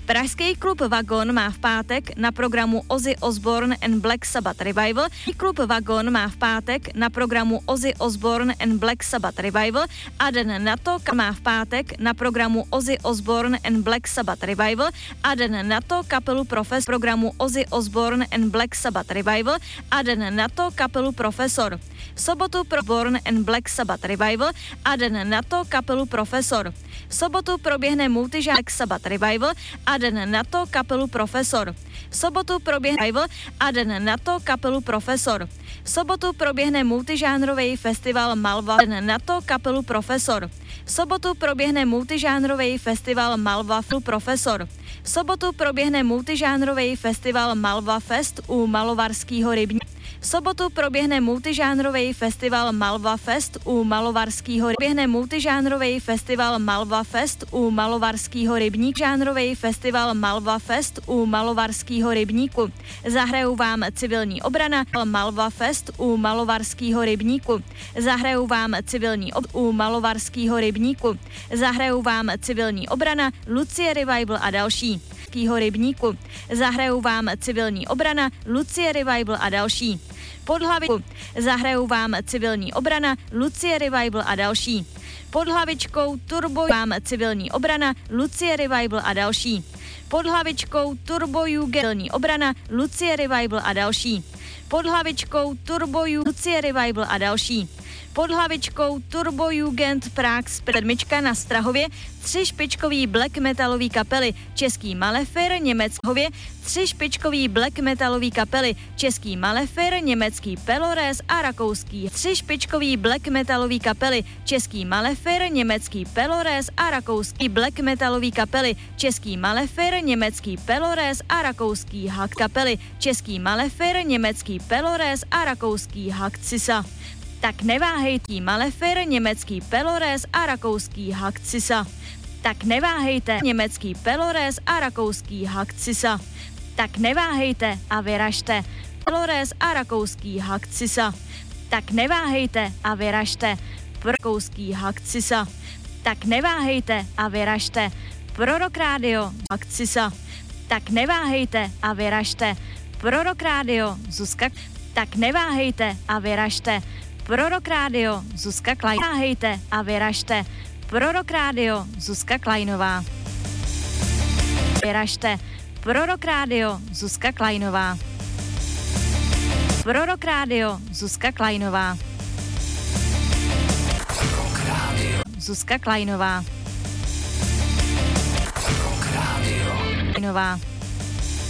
Pražský klub Vagon má v pátek na programu Ozzy Osbourne and Black Sabbath Revival. Klub Vagon má v pátek na programu Ozzy Osbourne and Black Sabbath Revival a den na to má v pátek na programu Ozzy Osbourne and Black Sabbath Revival a den na to kapelu programu Ozzy Osbourne and Black Sabbath Revival a den na to kapelu Profesor. V sobotu pro Born and Black Sabbath Revival a den na to kapelu Profesor. V sobotu proběhne multižánrový Sabbath Revival a den na to kapelu Profesor. V sobotu proběhne Revival a den na to kapelu Profesor. V sobotu proběhne multižánrový festival Malva, den na to kapelu Profesor. V sobotu proběhne multižánrový festival Malva Profesor. V sobotu proběhne multižánrový festival Malva Fest u Malovarského rybníka. V sobotu proběhne multižánrový festival Malva Fest u Malovarského proběhne multižánrový festival Malva Fest u Malovarského rybníku. Žánrový festival Malva Fest u Malovarského rybníku. Zahrajou vám civilní obrana Malva Fest u Malovarského rybníku. Zahrajou vám civilní u Malovarského rybníku. Zahrajou vám civilní obrana, Lucie Revival a další. Rybníku. Zahrajou vám civilní obrana, Lucie Revival a další. Pod hlavičkou zahrajou vám civilní obrana, Lucie Revival a další. Pod hlavičkou Turbo vám civilní obrana, Lucie Revival a další. Pod hlavičkou Turbo civilní obrana, Lucie Revival a další. Pod hlavičkou Turbo Lucie Revival a další. Pod hlavičkou Turbo Jugend Prague sedmička na Strahově, 3 špičkový black metalový kapely, český Malefer, německově, 3 špičkový black metalový kapely, český Malefer, německý Pelores a rakouský, 3 špičkový black metalový kapely, český Malefer, německý Pelores a rakouský black metalový kapely, český Malefer, německý Pelores a rakouský Hak kapely, český Malefer, německý Pelores a rakouský Hakcisa. Tak neváhejte, Malefer, německý Pelores a rakouský Hakcisa. Tak neváhejte, německý Pelores a rakouský Hakcisa. Tak neváhejte a vyražte, Pelores a rakouský Hakcisa. Tak neváhejte a vyražte, rakouský Hakcisa. Tak neváhejte a vyražte, Prorok rádio Hakcisa. Tak neváhejte a vyražte, Prorok rádio Zuzka. Tak neváhejte a vyražte, Prorok rádio Zuzka Klajnová. Neváhejte a vyražte, Prorok rádio Zuzka Klajnová. Vyražte, Prorok rádio Zuzka Klajnová. Prorok rádio Zuzka Klajnová. Zuzka Klajnová. Klajnová.